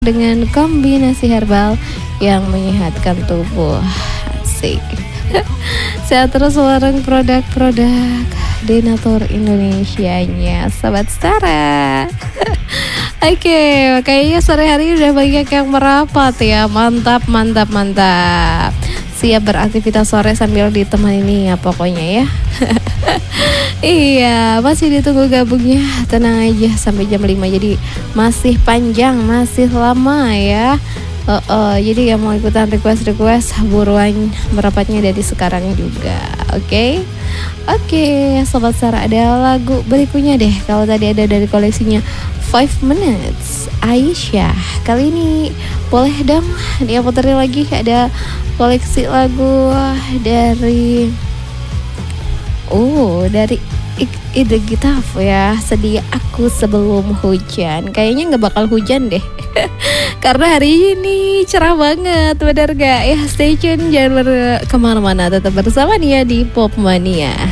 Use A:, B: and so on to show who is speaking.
A: dengan kombinasi herbal yang menyehatkan tubuh. Asik. Sehat terus bareng produk-produk Denatur Indonesianya, Sobat Setara. Oke, kayaknya sore hari udah banyak yang merapat ya. Mantap. Siap beraktivitas sore sambil ditemani ya pokoknya ya. Iya, masih ditunggu gabungnya. Tenang aja sampai jam 5. Jadi masih panjang, masih lama ya. Jadi yang mau ikutan request buruan merapatnya dari sekarang juga. Oke, Sobat Sara, ada lagu berikutnya deh. Kalau tadi ada dari koleksinya 5 Minutes Aisyah, kali ini boleh dong dia puterin lagi. Ada koleksi lagu dari Ide Gitaf ya. Sedia Aku Sebelum Hujan. Kayaknya gak bakal hujan deh karena hari ini cerah banget, benar gak? Ya stay tune, jangan kemana-mana, tetap bersama Nia di Popmania.